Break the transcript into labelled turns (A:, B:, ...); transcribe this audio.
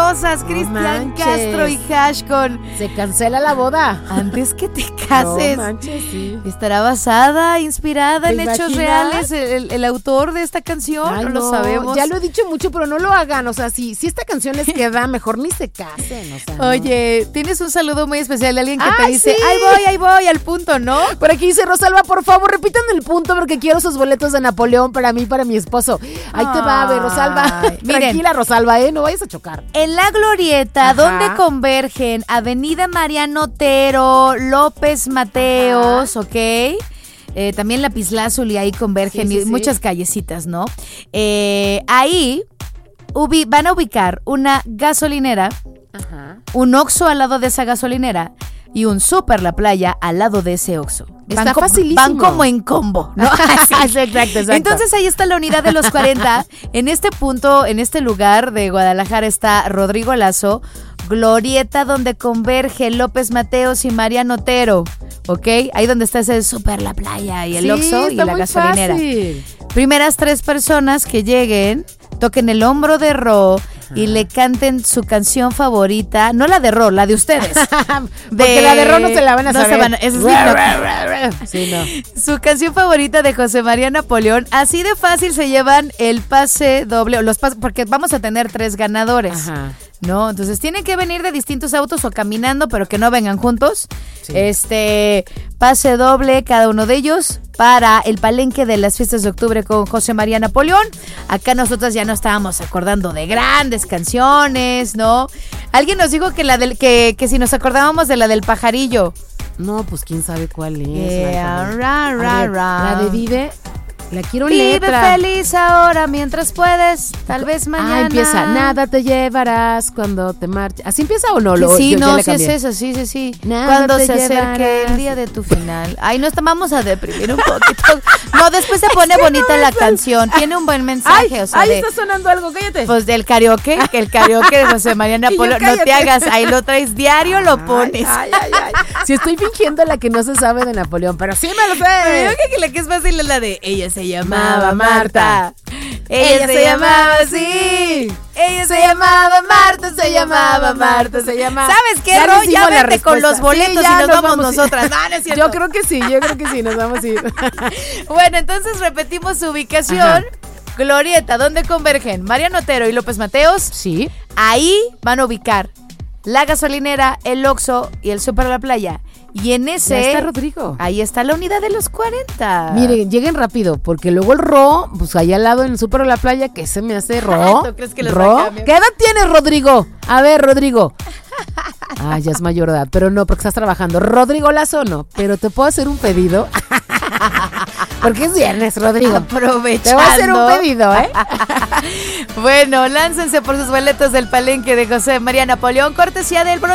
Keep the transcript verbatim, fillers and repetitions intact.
A: rosas,
B: No
A: Cristian
B: manches.
A: Castro y Hash con
B: Se cancela la boda.
A: Antes que te cases.
B: No manches, sí.
A: ¿Estará basada, inspirada en
B: ¿Te
A: hechos
B: imaginas?
A: reales el, el- el autor de esta canción?
B: Ay,
A: no, lo sabemos.
B: Ya lo he dicho mucho, pero no lo hagan. O sea, si, si esta canción les queda, mejor ni se casen. O sea, no.
A: Oye, tienes un saludo muy especial de alguien que te
B: Ay,
A: dice,
B: sí.
A: ahí voy, ahí voy, al punto, ¿no?
B: Por aquí dice Rosalba, por favor, repitan el punto porque quiero sus boletos de Napoleón para mí y para mi esposo. Ahí te va, a ver, Rosalba.
A: Ay, miren.
B: Tranquila, Rosalba, ¿eh? No vayas a chocar.
A: En la Glorieta,
B: Ajá.
A: donde convergen Avenida Mariano Otero, López Mateos, ¿ok? Eh, también Lapislázuli y ahí convergen
B: Sí, sí,
A: y
B: sí.
A: muchas callecitas, ¿no? Eh, ahí ubi- van a ubicar una gasolinera,
B: Ajá.
A: un Oxxo al lado de esa gasolinera y un Super La Playa al lado de ese Oxxo.
B: Está
A: Van co-
B: facilísimo.
A: Van como en combo, ¿no? Así.
B: Exacto, exacto.
A: Entonces ahí está la unidad de los cuarenta. En este punto, en este lugar de Guadalajara está Rodrigo Lazo, Glorieta donde converge López Mateos y Mariano Otero, ¿ok? Ahí donde está ese Super La Playa y el
B: Sí,
A: Oxxo y
B: está
A: la
B: muy
A: gasolinera.
B: fácil.
A: Primeras tres personas que lleguen, toquen el hombro de Ro y le canten su canción favorita, no la de Ro, la de ustedes.
B: Porque la de Ron no se la van a
A: no
B: saber.
A: Se van a- esa es mi-
B: Sí, no.
A: Su canción favorita de José María Napoleón. Así de fácil se llevan el pase doble, o los pas- porque vamos a tener tres ganadores.
B: Ajá.
A: ¿No? Entonces tienen que venir de distintos autos o caminando, pero que no vengan juntos.
B: Sí.
A: Este, pase doble cada uno de ellos para el palenque de las fiestas de octubre con José María Napoleón. Acá nosotros ya no estábamos acordando de grandes canciones, ¿no? Alguien nos dijo que la del que, que si nos acordábamos de la del pajarillo.
B: No, pues quién sabe cuál es.
A: Yeah,
B: la,
A: ra,
B: A
A: ra,
B: ver,
A: ra.
B: la de Vive, la quiero en
A: Vive
B: letra.
A: feliz ahora mientras puedes, tal vez mañana.
B: Ah, empieza. Nada te llevarás cuando te marches. ¿Así empieza o no? Lo,
A: sí,
B: yo ya
A: no,
B: le
A: sí es
B: cambié.
A: eso, sí, sí, sí.
B: Nada
A: Cuando
B: te
A: se acerque
B: llevarás.
A: el día de tu final. Ay, no, está- vamos a deprimir un poquito. No, después se pone bonita la canción. Tiene un buen mensaje,
B: Ay,
A: o sea,
B: ahí
A: de,
B: está sonando algo, cállate.
A: pues del karaoke, que el karaoke de José María Napoleón. No te
B: cállate.
A: hagas, ahí lo traes diario, lo pones.
B: Ay, ay, ay, ay. Si estoy fingiendo la que no se sabe de Napoleón, pero sí me lo
A: Pero yo
B: sé.
A: creo que la que es fácil es la de ella se llamaba
B: Llamaba
A: Marta.
B: Marta.
A: Ella se llamaba así. Ella se llamaba Marta, se llamaba Marta, se llamaba. ¿Sabes qué,
B: Ya
A: Ro?
B: les
A: Ya
B: dimos la
A: vete con
B: respuesta.
A: los boletos
B: Sí, ya
A: y nos,
B: nos
A: vamos
B: vamos a ir.
A: nosotras. No, no es cierto.
B: Yo creo que sí, yo creo que sí, nos vamos a ir.
A: Bueno, entonces repetimos su ubicación.
B: Ajá.
A: Glorieta, ¿dónde convergen? Mariano Otero y López Mateos.
B: Sí.
A: Ahí van a ubicar la gasolinera, el Oxxo y el Super La Playa. Y en ese...
B: Ya está Rodrigo.
A: Ahí está la unidad de los cuarenta.
B: Miren, lleguen rápido, porque luego el Ro, pues allá al lado en el Super de la Playa, que se me hace Ro.
A: ¿Tú crees que los
B: Ro?
A: va a cambiar?
B: ¿Qué edad tienes, Rodrigo? A ver, Rodrigo. Ah, ya es mayor edad, pero no, porque estás trabajando. Rodrigo Lazo, no, pero te puedo hacer un pedido. Porque es viernes, Rodrigo.
A: Aprovechando.
B: Te voy a hacer un pedido, ¿eh?
A: Bueno, láncense por sus boletos del palenque de José María Napoleón, cortesía del Bro